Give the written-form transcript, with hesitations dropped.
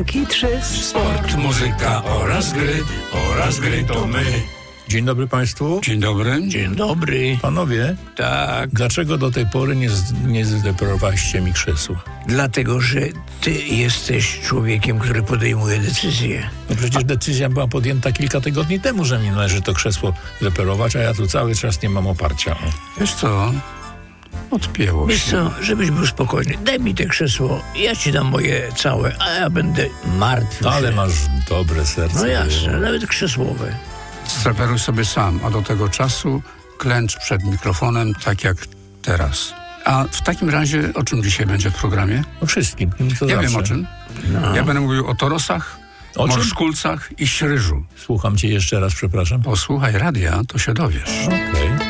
Jedynki, 3. Sport, muzyka oraz gry to my. Dzień dobry Państwu. Dzień dobry. Dzień dobry. Panowie, Tak, dlaczego do tej pory nie zdeperowaliście mi krzesła? dlatego, że ty jesteś człowiekiem, który podejmuje decyzje. No przecież decyzja była podjęta kilka tygodni temu, że mi należy to krzesło zdeperować, a ja tu cały czas nie mam oparcia. Wiesz co? Odpięło Wiesz się. co, żebyś był spokojny, daj mi te krzesło, ja ci dam moje całe, a ja będę martwy. Ale że- masz dobre serce. No jasne, nawet krzesłowe. Zreperuj sobie sam, a do tego czasu klęcz przed mikrofonem, tak jak teraz. A w takim razie o czym dzisiaj będzie w programie? O wszystkim. To Ja zawsze. wiem o czym. Ja będę mówił o torosach, O czym? morszkulcach i śryżu. Słucham cię jeszcze raz, przepraszam. Posłuchaj radia, to się dowiesz. Okej.